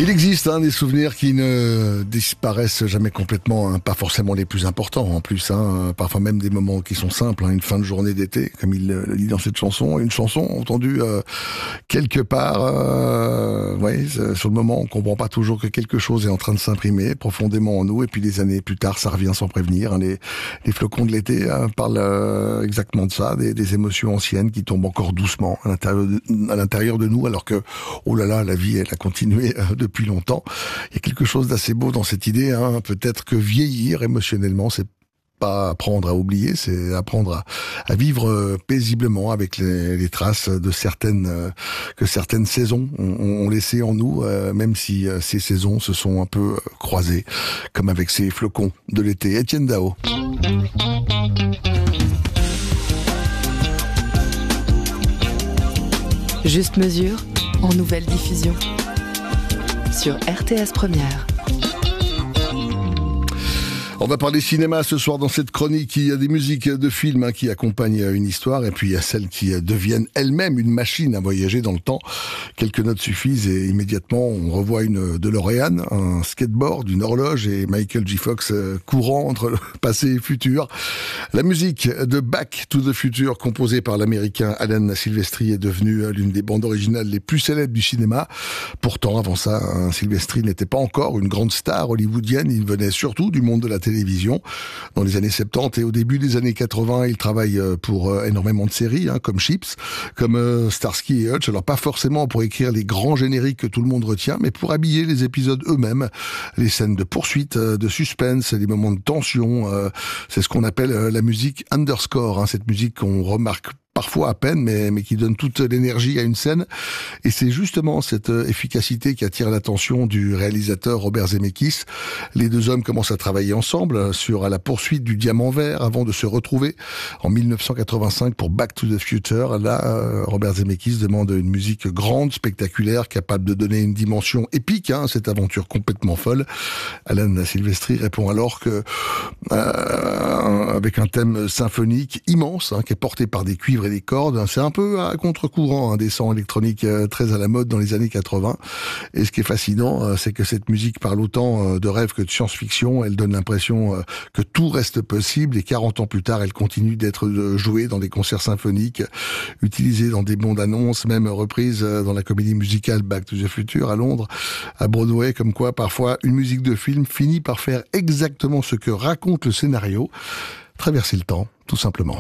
Il existe des souvenirs qui ne disparaissent jamais complètement, pas forcément les plus importants en plus, parfois même des moments qui sont simples, une fin de journée d'été, comme il le dit dans cette chanson, une chanson entendue quelque part, sur le moment on comprend pas toujours que quelque chose est en train de s'imprimer profondément en nous, et puis des années plus tard ça revient sans prévenir. Les flocons de l'été parlent exactement de ça, des émotions anciennes qui tombent encore doucement à l'intérieur de nous, alors que, oh là là, la vie elle a continué depuis longtemps. Il y a quelque chose d'assez beau dans cette idée, peut-être que vieillir émotionnellement, c'est pas apprendre à oublier, c'est apprendre à vivre paisiblement avec les traces de certaines saisons ont laissé en nous, même si ces saisons se sont un peu croisées, comme avec ces flocons de l'été. Etienne Dao. Juste mesure en nouvelle diffusion sur RTS Première. On va parler cinéma ce soir dans cette chronique. Il y a des musiques de films qui accompagnent une histoire, et puis il y a celles qui deviennent elles-mêmes une machine à voyager dans le temps. Quelques notes suffisent et immédiatement on revoit une DeLorean, un skateboard, une horloge et Michael J. Fox courant entre le passé et le futur. La musique de Back to the Future, composée par l'américain Alan Silvestri, est devenue l'une des bandes originales les plus célèbres du cinéma. Pourtant, avant ça, Silvestri n'était pas encore une grande star hollywoodienne. Il venait surtout du monde de la télévision. Dans les années 70 et au début des années 80, il travaille pour énormément de séries, comme Chips, comme Starsky et Hutch. Alors pas forcément pour écrire les grands génériques que tout le monde retient, mais pour habiller les épisodes eux-mêmes, les scènes de poursuite, de suspense, les moments de tension. C'est ce qu'on appelle la musique underscore, cette musique qu'on remarque parfois à peine, mais qui donne toute l'énergie à une scène. Et c'est justement cette efficacité qui attire l'attention du réalisateur Robert Zemeckis. Les deux hommes commencent à travailler ensemble sur la poursuite du diamant vert avant de se retrouver en 1985 pour Back to the Future. Là, Robert Zemeckis demande une musique grande, spectaculaire, capable de donner une dimension épique à cette aventure complètement folle. Alan Silvestri répond alors que avec un thème symphonique immense, qui est porté par des cuivres et des cordes. C'est un peu à contre-courant des sons électroniques très à la mode dans les années 80. Et ce qui est fascinant, c'est que cette musique parle autant de rêve que de science-fiction. Elle donne l'impression que tout reste possible, et 40 ans plus tard, elle continue d'être jouée dans des concerts symphoniques, utilisée dans des bandes-annonces, même reprise dans la comédie musicale Back to the Future à Londres, à Broadway, comme quoi parfois une musique de film finit par faire exactement ce que raconte le scénario, traverser le temps, tout simplement.